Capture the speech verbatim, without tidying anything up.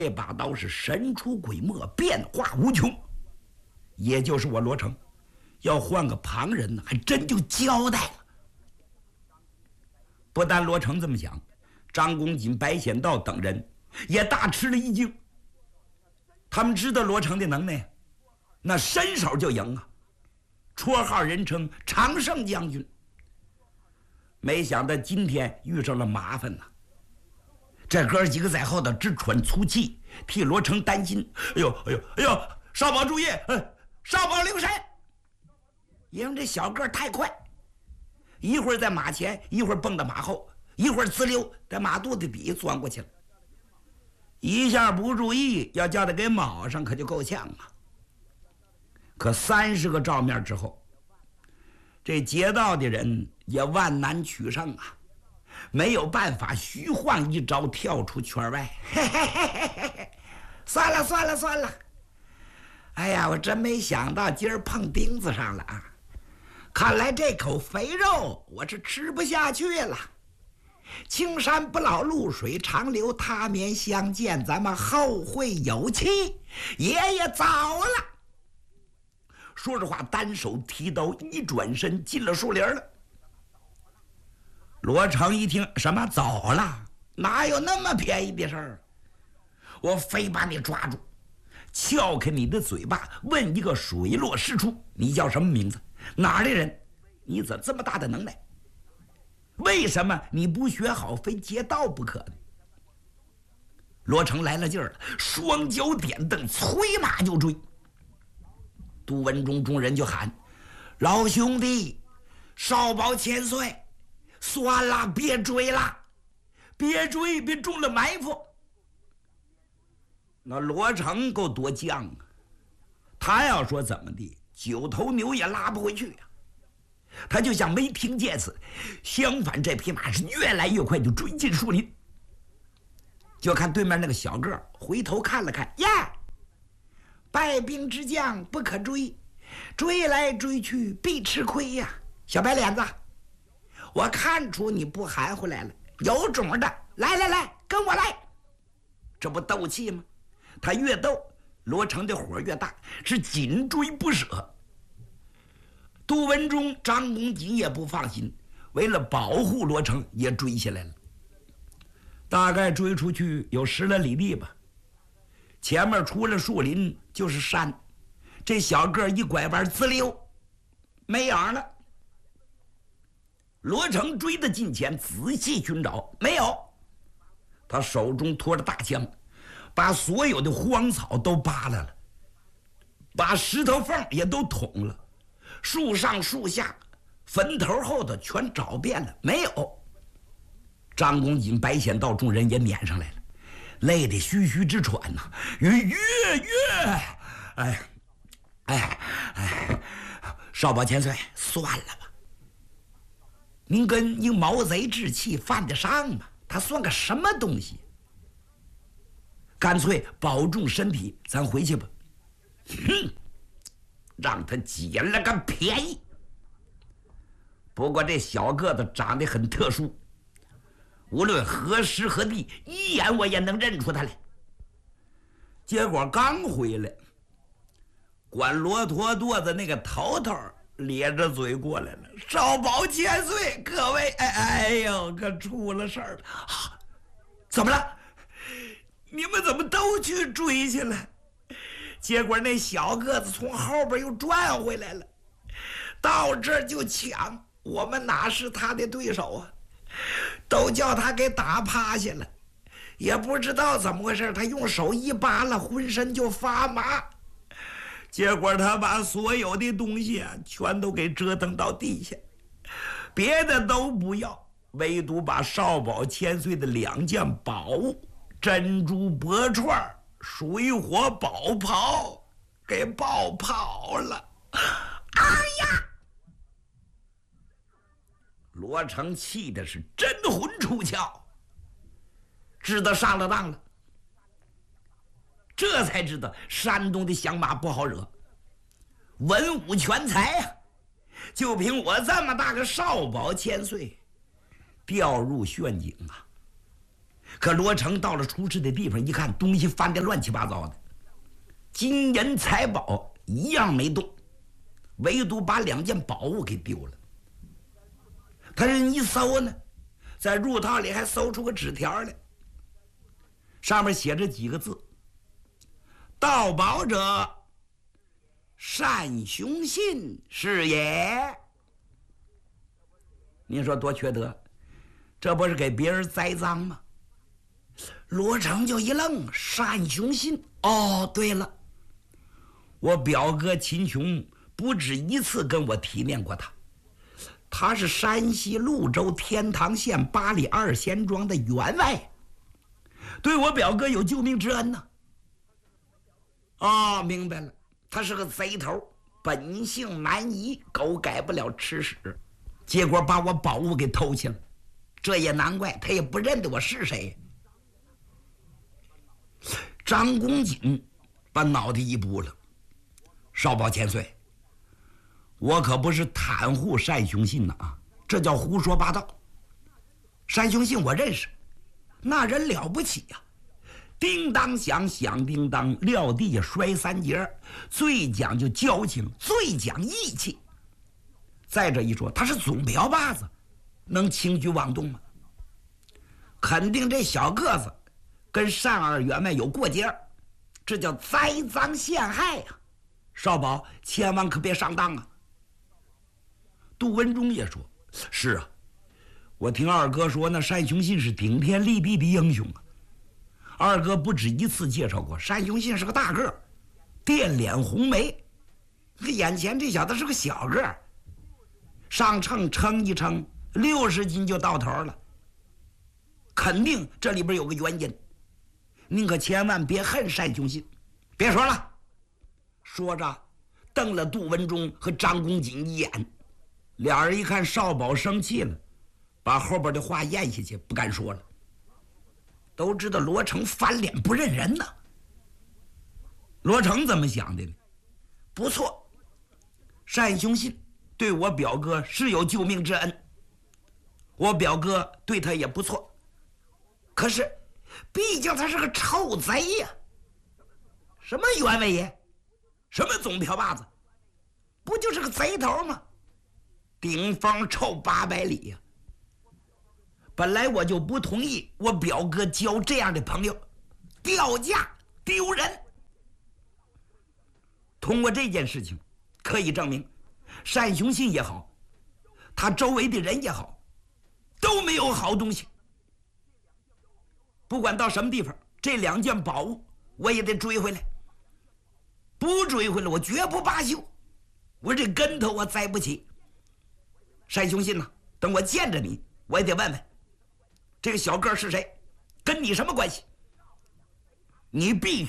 这把刀是神出鬼没，变化无穷。也就是我罗成，要换个旁人呢，还真就交代了。不但罗成这么想，张公瑾、白显道等人也大吃了一惊。他们知道罗成的能耐，那伸手就赢啊，绰号人称常胜将军。没想到今天遇上了麻烦呐！这哥几个在后头直喘粗气，替罗成担心。哎呦哎呦哎呦！少保注意，少保留神！因为这小个太快，一会儿在马前，一会儿蹦到马后，一会儿滋溜在马肚子底钻过去了。一下不注意，要叫他给卯上，可就够呛啊！可三十个照面之后，这劫道的人也万难取胜啊，没有办法，虚晃一招跳出圈外。嘿嘿嘿嘿嘿嘿，算了算了算了！哎呀，我真没想到今儿碰钉子上了啊！看来这口肥肉我是吃不下去了。青山不老，露水长流，他年相见，咱们后会有期。爷爷早了。说着话，单手提刀，一转身进了树林了。罗成一听，什么走了？哪有那么便宜的事儿？我非把你抓住，撬开你的嘴巴，问一个水落石出。你叫什么名字？哪儿的人？你怎这么大的能耐？为什么你不学好，非劫道不可呢？罗成来了劲儿了，双脚点蹬，催马就追。杜文忠众人就喊：“老兄弟，少保千岁，算了，别追了，别追，别中了埋伏。”那罗成够多犟啊！他要说怎么地，九头牛也拉不回去呀、啊。他就像没听见似的，相反，这匹马是越来越快，就追进树林。就看对面那个小个回头看了看，呀，败兵之将不可追，追来追去必吃亏呀！小白脸子，我看出你不含糊来了，有种的，来来来，跟我来！这不斗气吗？他越斗，罗成的火越大，是紧追不舍。杜文忠、张公瑾也不放心，为了保护罗成，也追下来了。大概追出去有十来里地吧，前面出了树林就是山，这小个一拐弯，滋溜，没影了。罗成追得近前，仔细寻找，没有。他手中托着大枪，把所有的荒草都扒拉了，把石头缝也都捅了。树上树下坟头后头全找遍了，没有。张公瑾、白显道众人也撵上来了，累得吁吁直喘呐、啊！月月月，哎哎哎，少保千岁，算了吧，您跟一毛贼置气犯得上吗？他算个什么东西？干脆保重身体，咱回去吧。哼！让他捡了个便宜。不过这小个子长得很特殊，无论何时何地，一眼我也能认出他来。结果刚回来，管骆驼垛子那个头头咧着嘴过来了：“少保千岁，各位，哎哎呦，可出了事儿了！啊，怎么了？你们怎么都去追去了？”结果那小个子从后边又转回来了，到这儿就抢，我们哪是他的对手啊？都叫他给打趴下了，也不知道怎么回事，他用手一扒拉，浑身就发麻。结果他把所有的东西啊，全都给折腾到地下，别的都不要，唯独把少保千岁的两件宝物——珍珠薄串、水火宝袍给爆跑了。哎呀！罗成气的是真魂出窍，知道上了当了。这才知道山东的响马不好惹，文武全才啊！就凭我这么大个少保千岁，掉入陷阱啊！ 可罗成到了出事的地方一看，东西翻得乱七八糟的，金银财宝一样没动，唯独把两件宝物给丢了。他人一搜呢，在入套里还搜出个纸条来，上面写着几个字：盗宝者单雄信是也。你说多缺德，这不是给别人栽赃吗？罗成就一愣，单雄信，哦，对了，我表哥秦琼不止一次跟我提念过他，他是山西潞州天堂县八里二贤庄的员外，对我表哥有救命之恩呢。哦，明白了，他是个贼头，本性难移，狗改不了吃屎，结果把我宝物给偷去了，这也难怪，他也不认得我是谁。张公瑾把脑袋一拨了，少保千岁，我可不是袒护单雄信呐啊，这叫胡说八道。单雄信我认识，那人了不起呀、啊，叮当响响叮当，撂地下摔三节，最讲究交情，最讲义气。再者一说，他是总瓢把子，能轻举妄动吗？肯定这小个子跟单二员外有过节，这叫栽赃陷害呀、啊！少保千万可别上当啊！杜文忠也说：“是啊，我听二哥说，那单雄信是顶天立地的英雄啊。二哥不止一次介绍过，单雄信是个大个儿，电脸红眉。眼前这小子是个小个儿，上秤称一称，六十斤就到头了。肯定这里边有个原因，您可千万别恨单雄信。别说了。”说着，瞪了杜文忠和张公瑾一眼。俩人一看少保生气了，把后边的话咽下去，不敢说了。都知道罗成翻脸不认人呢。罗成怎么想的呢？不错，单雄信对我表哥是有救命之恩，我表哥对他也不错。可是，毕竟他是个臭贼呀、啊！什么员外爷？什么总瓢把子，不就是个贼头吗？顶风臭八百里呀、啊！本来我就不同意我表哥交这样的朋友，掉价丢人。通过这件事情，可以证明，单雄信也好，他周围的人也好，都没有好东西。不管到什么地方，这两件宝物我也得追回来。不追回来，我绝不罢休。我这跟头我栽不起。单雄信呐、啊，等我见着你，我也得问问，这个小个是谁，跟你什么关系？你必须